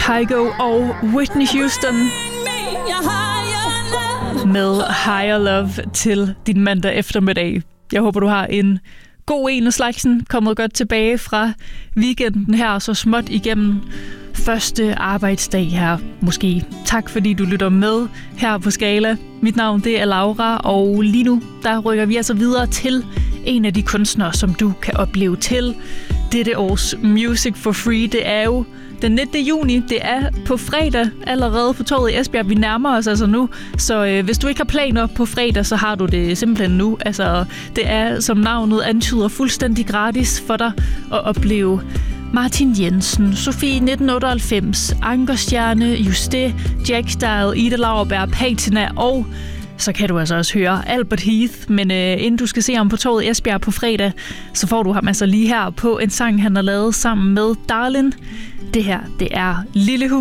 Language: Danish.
Kygo og Whitney Houston med Higher Love til din mandag eftermiddag. Jeg håber, du har en god en af slagsen, kommet godt tilbage fra weekenden her, så småt igennem første arbejdsdag her måske. Tak fordi du lytter med her på Skala. Mit navn det er Laura, og lige nu der rykker vi altså videre til en af de kunstnere, som du kan opleve til dette års Music for Free. Det er jo den 19. juni, det er på fredag allerede på Torvet i Esbjerg. Vi nærmer os altså nu, så hvis du ikke har planer på fredag, så har du det simpelthen nu. Altså, det er, som navnet antyder, fuldstændig gratis for dig at opleve Martin Jensen, Sofie 1998, Ankerstjerne, Juste, Jack Style, Ida Lauerberg, Patina og så kan du altså også høre Albert Heath. Men inden du skal se ham på Torvet i Esbjerg på fredag, så får du ham altså lige her på en sang, han har lavet sammen med Darlin. Det her, det er Lille Hus.